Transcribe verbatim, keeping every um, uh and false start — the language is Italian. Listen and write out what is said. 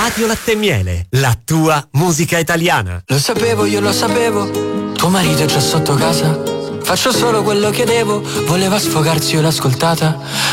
Radio Latte e Miele, la tua musica italiana. Lo sapevo, io lo sapevo, tuo marito è già sotto casa. Faccio solo quello che devo, voleva sfogarsi, io l'ho ascoltata,